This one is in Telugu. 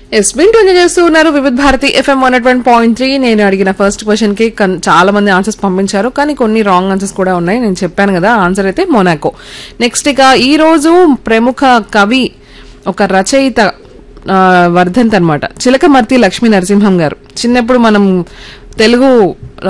ఎస్బిన్ చేస్తూ ఉన్నారు వివిధ భారతి ఎఫ్ఎం 101.3. నేను అడిగిన ఫస్ట్ క్వశ్చన్ కి చాలా మంది ఆన్సర్స్ పంపించారు, కానీ కొన్ని రాంగ్ ఆన్సర్స్ కూడా ఉన్నాయి. నేను చెప్పాను కదా, ఆన్సర్ అయితే మొనాకో. నెక్స్ట్ ఇక ఈ రోజు ప్రముఖ కవి, ఒక రచయిత వర్ధంత్ అనమాట, చిలకమర్తి లక్ష్మీ నరసింహం గారు. చిన్నప్పుడు మనం తెలుగు